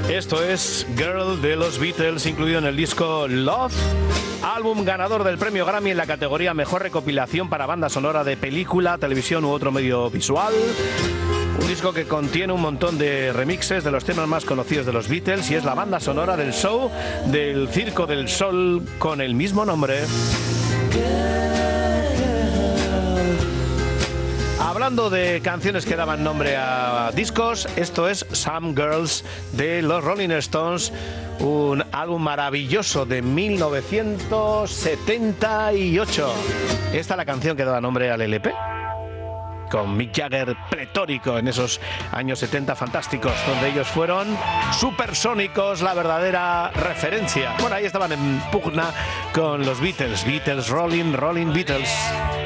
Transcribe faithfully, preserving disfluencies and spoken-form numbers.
Esto es Girl de los Beatles, incluido en el disco Love, álbum ganador del premio Grammy en la categoría Mejor Recopilación para Banda Sonora de Película, Televisión u otro medio visual. Un disco que contiene un montón de remixes de los temas más conocidos de los Beatles y es la banda sonora del show del Circo del Sol con el mismo nombre. Hablando de canciones que daban nombre a discos, esto es Some Girls de los Rolling Stones, un álbum maravilloso de mil novecientos setenta y ocho. Esta es la canción que daba nombre al L P, con Mick Jagger pletórico en esos años setenta fantásticos, donde ellos fueron supersónicos, la verdadera referencia. Bueno, ahí estaban en pugna con los Beatles, Beatles, Rolling, Rolling Beatles.